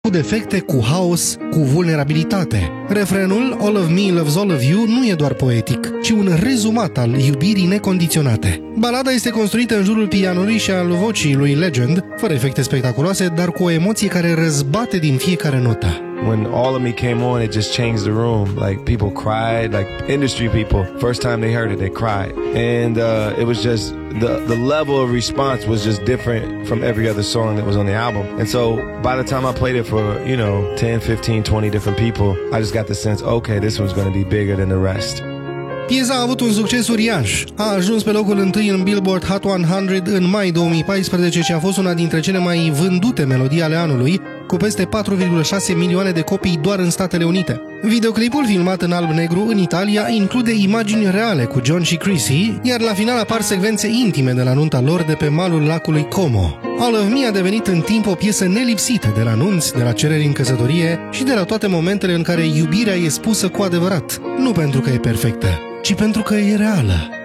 cu defecte, cu haos, cu vulnerabilitate. Refrenul All of Me Loves All of You nu e doar poetic, ci un rezumat al iubirii necondiționate. Balada este construită în jurul pianului și al vocii lui Legend, fără efecte spectaculoase, dar cu o emoție care răzbate din fiecare notă. When All of Me came on, it just changed the room. Like, people cried, like industry people. First time they heard it, they cried. And it was just, the level of response was just different from every other song that was on the album. And so, by the time I played it for, 10, 15, 20 different people, I just got the sense, okay, this one's going to be bigger than the rest. Piesa a avut un succes uriaș. A ajuns pe locul 1 în Billboard Hot 100 în mai 2014 și a fost una dintre cele mai vândute melodii ale anului, cu peste 4,6 milioane de copii doar în Statele Unite. Videoclipul, filmat în alb-negru în Italia, include imagini reale cu John și Chrissy, iar la final apar secvențe intime de la nunta lor de pe malul lacului Como. All of Me a devenit în timp o piesă nelipsită de la nunți, de la cereri în căsătorie și de la toate momentele în care iubirea e spusă cu adevărat, nu pentru că e perfectă, ci pentru că e reală.